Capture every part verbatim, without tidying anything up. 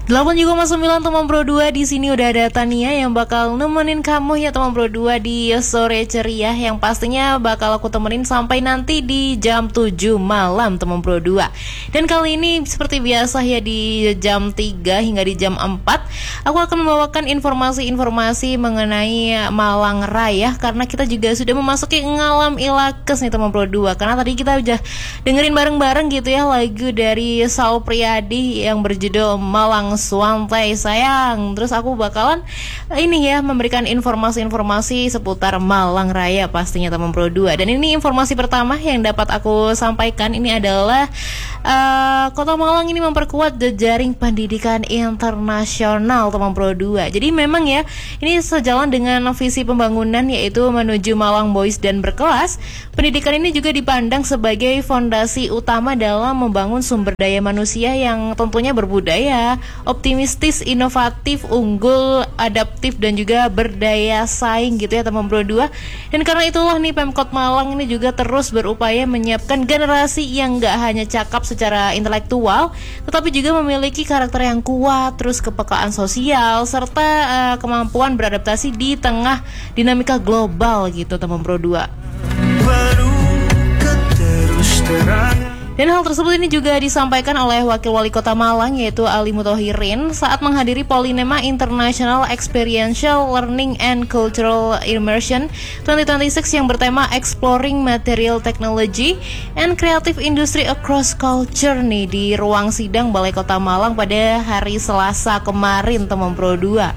delapan koma sembilan teman Pro dua di sini udah ada Tania yang bakal nemenin kamu ya teman Pro dua di sore ceria yang pastinya bakal aku temenin sampai nanti di jam tujuh malam teman Pro dua. Dan kali ini seperti biasa ya di jam tiga hingga di jam empat aku akan membawakan informasi-informasi mengenai Malang Raya karena kita juga sudah memasuki ngalam ilakes nih teman Pro dua. Karena tadi kita udah dengerin bareng-bareng gitu ya lagu dari Saul Priadi yang berjudul Malang Swantai sayang. Terus aku bakalan ini ya memberikan informasi-informasi seputar Malang Raya pastinya teman Pro dua. Dan ini informasi pertama yang dapat aku sampaikan ini adalah uh, Kota Malang ini memperkuat jejaring pendidikan internasional teman Pro dua. Jadi memang ya ini sejalan dengan visi pembangunan yaitu menuju Malang Boys dan berkelas. Pendidikan ini juga dipandang sebagai fondasi utama dalam membangun sumber daya manusia yang tentunya berbudaya, optimistis, inovatif, unggul, adaptif dan juga berdaya saing gitu ya teman Pro dua. Dan karena itulah nih Pemkot Malang ini juga terus berupaya menyiapkan generasi yang gak hanya cakap secara intelektual tetapi juga memiliki karakter yang kuat, terus kepekaan sosial serta uh, kemampuan beradaptasi di tengah dinamika global gitu teman Pro dua. Dan hal tersebut ini juga disampaikan oleh Wakil Wali Kota Malang yaitu Ali Muthohirin saat menghadiri Polinema International Experiential Learning and Cultural Immersion dua ribu dua puluh enam yang bertema Exploring Material Technology and Creative Industry Across Culture nih di ruang sidang Balai Kota Malang pada hari Selasa kemarin teman Pro dua.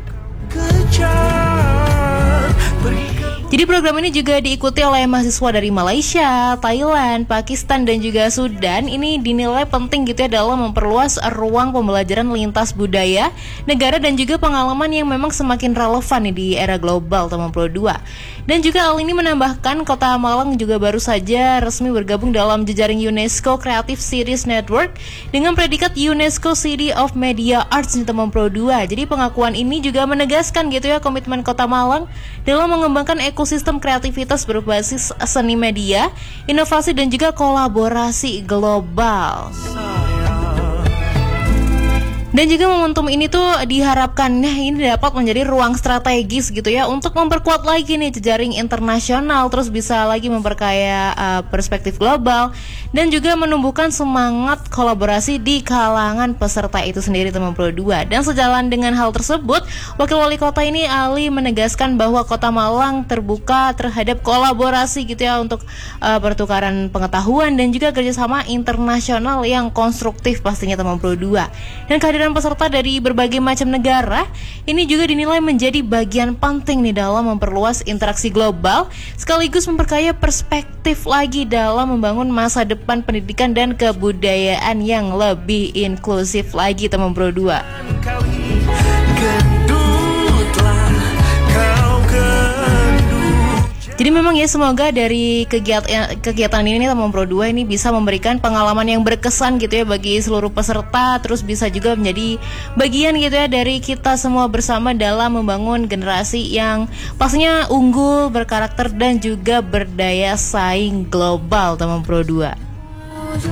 Jadi program ini juga diikuti oleh mahasiswa dari Malaysia, Thailand, Pakistan dan juga Sudan. Ini dinilai penting gitu ya dalam memperluas ruang pembelajaran lintas budaya, negara dan juga pengalaman yang memang semakin relevan nih di era global teman Pro dua. Dan juga hal ini menambahkan Kota Malang juga baru saja resmi bergabung dalam jejaring UNESCO Creative Cities Network dengan predikat UNESCO City of Media Arts nih teman Pro dua. Jadi pengakuan ini juga menegaskan gitu ya komitmen Kota Malang dalam mengembangkan ekosistem kreativitas berbasis seni media, inovasi dan juga kolaborasi global. Dan juga momentum ini tuh diharapkannya ini dapat menjadi ruang strategis gitu ya untuk memperkuat lagi nih jejaring internasional, terus bisa lagi memperkaya uh, perspektif global dan juga menumbuhkan semangat kolaborasi di kalangan peserta itu sendiri teman Pro dua. Dan sejalan dengan hal tersebut, Wakil Wali Kota ini Ali menegaskan bahwa Kota Malang terbuka terhadap kolaborasi gitu ya untuk uh, pertukaran pengetahuan dan juga kerjasama internasional yang konstruktif pastinya teman Pro dua. Dan kehadiran peserta dari berbagai macam negara ini juga dinilai menjadi bagian penting nih dalam memperluas interaksi global sekaligus memperkaya perspektif lagi dalam membangun masa depan pendidikan dan kebudayaan yang lebih inklusif lagi teman Pro dua. Jadi memang ya semoga dari kegiatan kegiatan ini teman Pro dua ini bisa memberikan pengalaman yang berkesan gitu ya bagi seluruh peserta, terus bisa juga menjadi bagian gitu ya dari kita semua bersama dalam membangun generasi yang pastinya unggul, berkarakter dan juga berdaya saing global teman Pro dua.